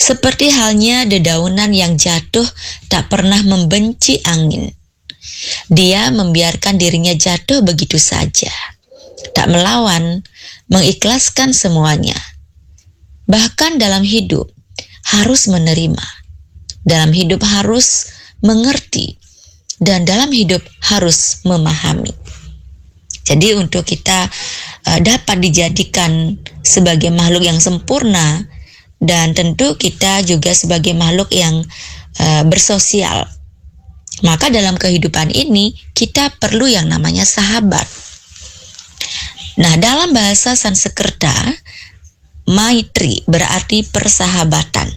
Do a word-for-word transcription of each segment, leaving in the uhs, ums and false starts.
Seperti halnya dedaunan yang jatuh tak pernah membenci angin. Dia membiarkan dirinya jatuh begitu saja, tak melawan, mengikhlaskan semuanya. Bahkan dalam hidup harus menerima, dalam hidup harus mengerti, dan dalam hidup harus memahami. Jadi untuk kita uh, dapat dijadikan sebagai makhluk yang sempurna, dan tentu kita juga sebagai makhluk yang uh, bersosial, maka dalam kehidupan ini kita perlu yang namanya sahabat. Nah, dalam bahasa Sanskerta, Maitri berarti persahabatan.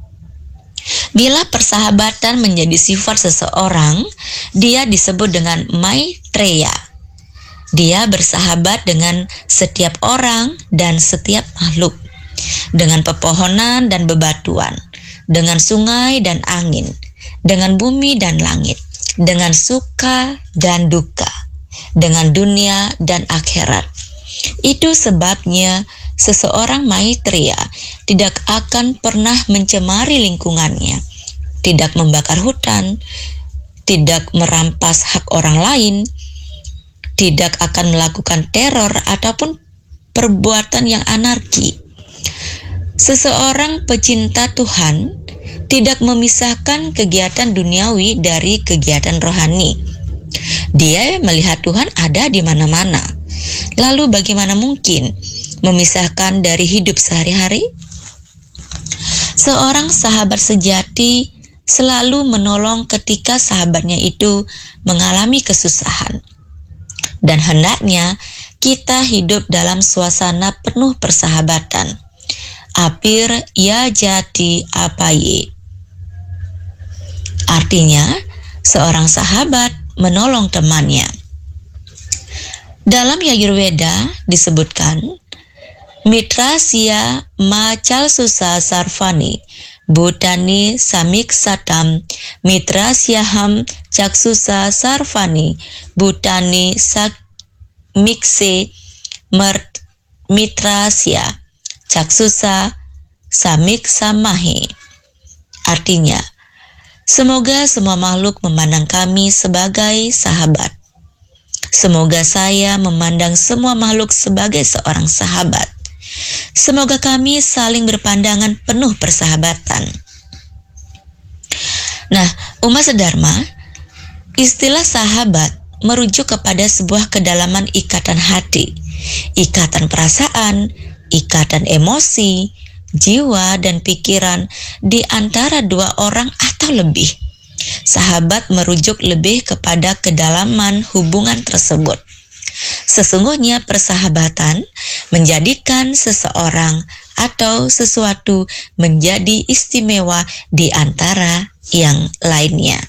Bila persahabatan menjadi sifat seseorang, dia disebut dengan Maitreya. Dia bersahabat dengan setiap orang dan setiap makhluk, dengan pepohonan dan bebatuan, dengan sungai dan angin, dengan bumi dan langit, dengan suka dan duka, dengan dunia dan akhirat. Itu sebabnya seseorang Maitreya tidak akan pernah mencemari lingkungannya, tidak membakar hutan, tidak merampas hak orang lain, tidak akan melakukan teror ataupun perbuatan yang anarki. Seseorang pecinta Tuhan tidak memisahkan kegiatan duniawi dari kegiatan rohani. Dia melihat Tuhan ada di mana-mana. Lalu bagaimana mungkin memisahkan dari hidup sehari-hari? Seorang sahabat sejati selalu menolong ketika sahabatnya itu mengalami kesusahan. Dan hendaknya kita hidup dalam suasana penuh persahabatan. Apir ya jati apaye. Artinya, seorang sahabat menolong temannya. Dalam Yajurveda disebutkan, Mitrasya macal susa sarvani, Bhutani samiksatam, Mitrasyaham caksusa sarvani, Bhutani samikse mert mitrasya, caksusa samiksamahe. Artinya, semoga semua makhluk memandang kami sebagai sahabat. Semoga saya memandang semua makhluk sebagai seorang sahabat. Semoga kami saling berpandangan penuh persahabatan. Nah, umat sedharma, istilah sahabat merujuk kepada sebuah kedalaman ikatan hati, ikatan perasaan, ikatan emosi, jiwa dan pikiran di antara dua orang atau lebih. Sahabat merujuk lebih kepada kedalaman hubungan tersebut. Sesungguhnya persahabatan menjadikan seseorang atau sesuatu menjadi istimewa di antara yang lainnya.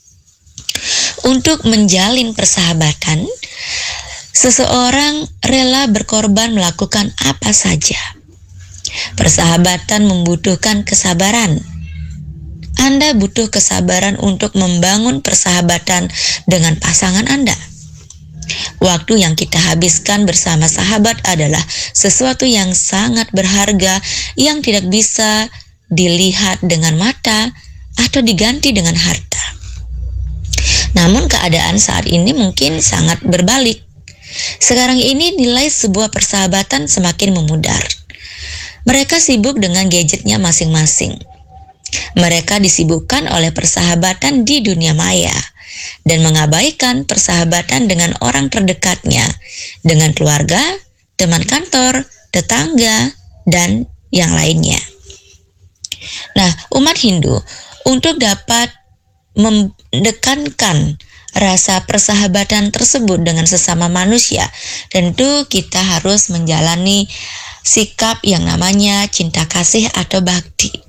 Untuk menjalin persahabatan, seseorang rela berkorban melakukan apa saja. Persahabatan membutuhkan kesabaran. Anda butuh kesabaran untuk membangun persahabatan dengan pasangan Anda. Waktu yang kita habiskan bersama sahabat adalah sesuatu yang sangat berharga yang tidak bisa dilihat dengan mata atau diganti dengan harta. Namun keadaan saat ini mungkin sangat berbalik. Sekarang ini nilai sebuah persahabatan semakin memudar. Mereka sibuk dengan gadgetnya masing-masing. Mereka disibukkan oleh persahabatan di dunia maya dan mengabaikan persahabatan dengan orang terdekatnya, dengan keluarga, teman kantor, tetangga, dan yang lainnya. Nah, umat Hindu untuk dapat mendekankan rasa persahabatan tersebut dengan sesama manusia, tentu kita harus menjalani sikap yang namanya cinta kasih atau bhakti.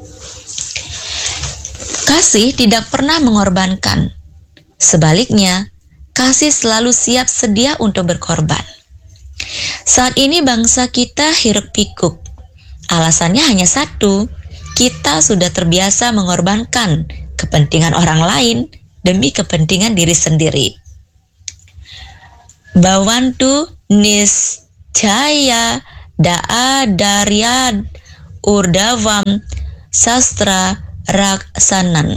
Kasih tidak pernah mengorbankan. Sebaliknya, kasih selalu siap sedia untuk berkorban. Saat ini bangsa kita hiruk pikuk. Alasannya hanya satu, kita sudah terbiasa mengorbankan kepentingan orang lain demi kepentingan diri sendiri. Bawantu niscaya da'a daryad urdavam Sastra Raksanan.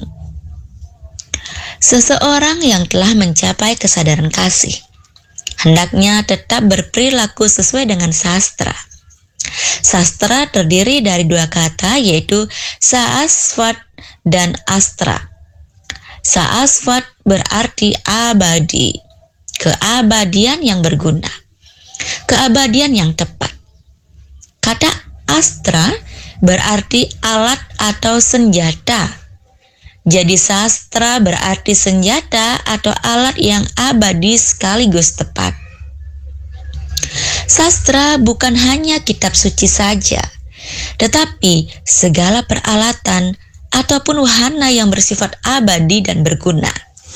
Seseorang yang telah mencapai kesadaran kasih hendaknya tetap berperilaku sesuai dengan sastra. Sastra terdiri dari dua kata, yaitu saasvat dan astra. Saasvat berarti abadi, keabadian yang berguna, keabadian yang tepat. Kata astra berarti alat atau senjata. Jadi sastra berarti senjata atau alat yang abadi sekaligus tepat. Sastra bukan hanya kitab suci saja, tetapi segala peralatan ataupun wahana yang bersifat abadi dan berguna.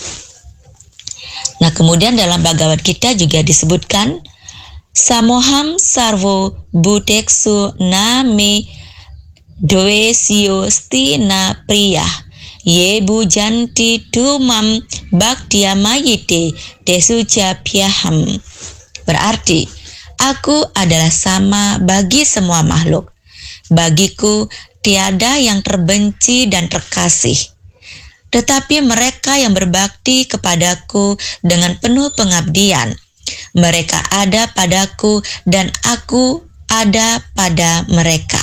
Nah, kemudian dalam Bhagavad Gita juga disebutkan, Samoham sarvo bhuteksu name doesio stina priyah ye bujanti tumam bhaktiya mayite desuja pyaham. Berarti, aku adalah sama bagi semua makhluk. Bagiku tiada yang terbenci dan terkasih. Tetapi mereka yang berbakti kepadaku dengan penuh pengabdian, mereka ada padaku dan aku ada pada mereka.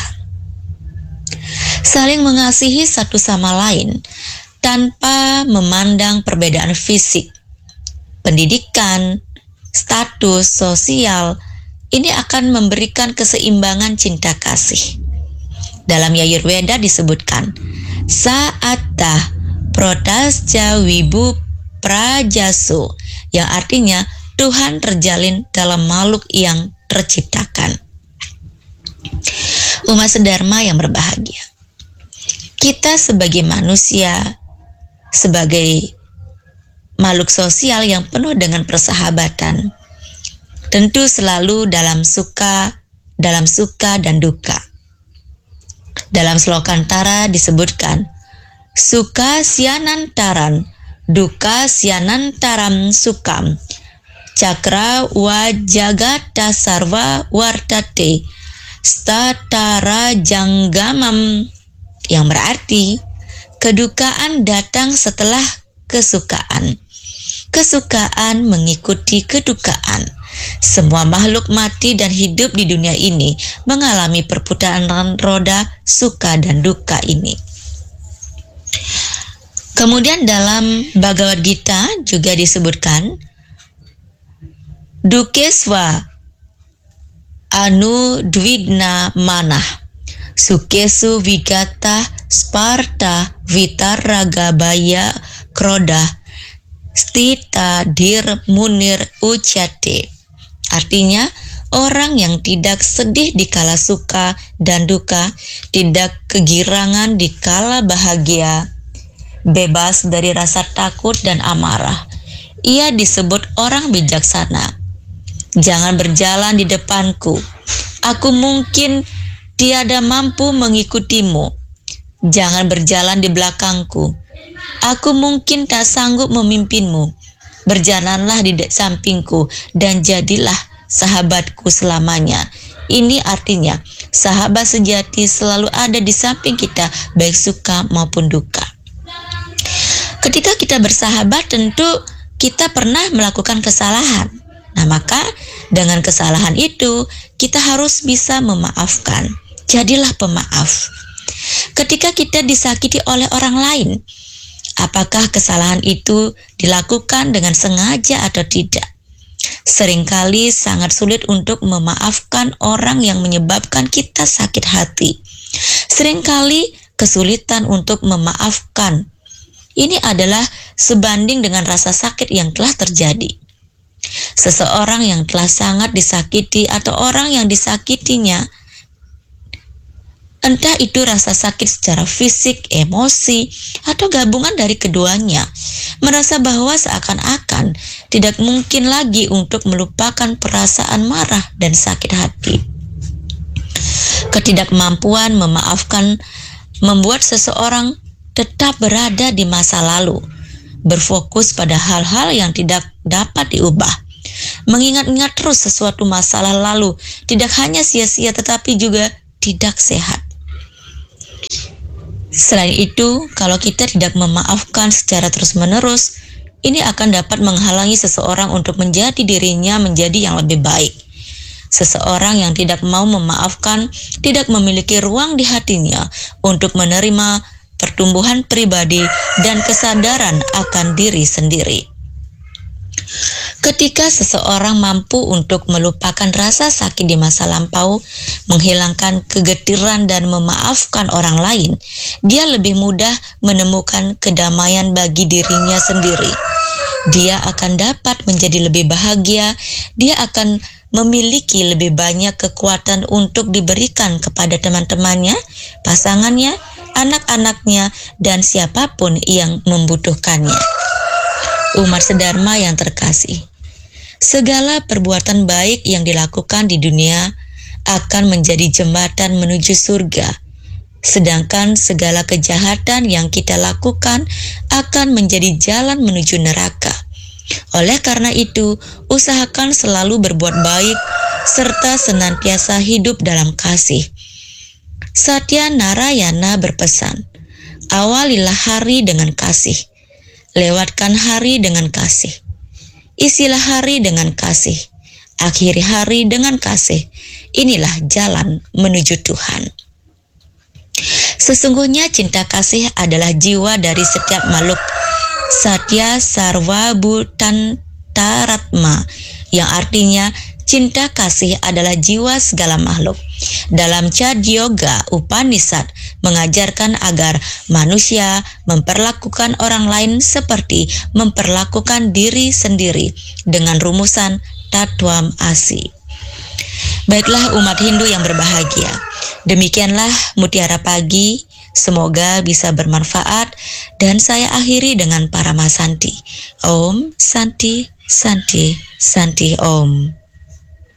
Saling mengasihi satu sama lain tanpa memandang perbedaan fisik, pendidikan, status sosial, ini akan memberikan keseimbangan cinta kasih. Dalam Yajurveda disebutkan, Saatta protasca wibu prajaso, yang artinya Tuhan terjalin dalam makhluk yang terciptakan. Umat sedharma yang berbahagia, kita sebagai manusia, sebagai makhluk sosial yang penuh dengan persahabatan, tentu selalu dalam suka, dalam suka dan duka. Dalam Slokantara disebutkan, suka sianantaran, duka sianantaram sukam, cakra wa jagata sarva wartate, statara janggamam, yang berarti kedukaan datang setelah kesukaan. Kesukaan mengikuti kedukaan. Semua makhluk mati dan hidup di dunia ini mengalami perputaran roda suka dan duka ini. Kemudian dalam Bhagavad Gita juga disebutkan, Dukeswa anu dwigna manah, sukesu vigata sparta vitaraga baya kroda stita dir munir ucate. Artinya, orang yang tidak sedih di kala suka dan duka, tidak kegirangan di kala bahagia, bebas dari rasa takut dan amarah, ia disebut orang bijaksana. Jangan berjalan di depanku, aku mungkin tiada mampu mengikutimu. Jangan berjalan di belakangku, aku mungkin tak sanggup memimpinmu. Berjalanlah di sampingku dan jadilah sahabatku selamanya. Ini artinya sahabat sejati selalu ada di samping kita, baik suka maupun duka. Ketika kita bersahabat, tentu kita pernah melakukan kesalahan. Nah, maka dengan kesalahan itu kita harus bisa memaafkan. Jadilah pemaaf. Ketika kita disakiti oleh orang lain, apakah kesalahan itu dilakukan dengan sengaja atau tidak? Seringkali sangat sulit untuk memaafkan orang yang menyebabkan kita sakit hati. Seringkali kesulitan untuk memaafkan. Ini adalah sebanding dengan rasa sakit yang telah terjadi. Seseorang yang telah sangat disakiti atau orang yang disakitinya, entah itu rasa sakit secara fisik, emosi, atau gabungan dari keduanya, merasa bahwa seakan-akan tidak mungkin lagi untuk melupakan perasaan marah dan sakit hati. Ketidakmampuan memaafkan membuat seseorang tetap berada di masa lalu, berfokus pada hal-hal yang tidak dapat diubah, mengingat-ingat terus sesuatu masalah lalu, tidak hanya sia-sia tetapi juga tidak sehat. Selain itu, kalau kita tidak memaafkan secara terus-menerus, ini akan dapat menghalangi seseorang untuk menjadi dirinya menjadi yang lebih baik. Seseorang yang tidak mau memaafkan tidak memiliki ruang di hatinya untuk menerima pertumbuhan pribadi dan kesadaran akan diri sendiri. Ketika seseorang mampu untuk melupakan rasa sakit di masa lampau, menghilangkan kegetiran dan memaafkan orang lain, dia lebih mudah menemukan kedamaian bagi dirinya sendiri. Dia akan dapat menjadi lebih bahagia, dia akan memiliki lebih banyak kekuatan untuk diberikan kepada teman-temannya, pasangannya, anak-anaknya, dan siapapun yang membutuhkannya. Umat sedharma yang terkasih, segala perbuatan baik yang dilakukan di dunia akan menjadi jembatan menuju surga, sedangkan segala kejahatan yang kita lakukan akan menjadi jalan menuju neraka. Oleh karena itu, usahakan selalu berbuat baik serta senantiasa hidup dalam kasih. Satya Narayana berpesan, awalilah hari dengan kasih, lewatkan hari dengan kasih, isilah hari dengan kasih, akhiri hari dengan kasih. Inilah jalan menuju Tuhan. Sesungguhnya cinta kasih adalah jiwa dari setiap makhluk. Satya Sarva Bhutantaratma, yang artinya cinta kasih adalah jiwa segala makhluk. Dalam Chandyoga Upanishad mengajarkan agar manusia memperlakukan orang lain seperti memperlakukan diri sendiri dengan rumusan Tatwam Asi. Baiklah umat Hindu yang berbahagia, demikianlah Mutiara Pagi, semoga bisa bermanfaat, dan saya akhiri dengan Paramasanti. Om Santi Santi Santi Om.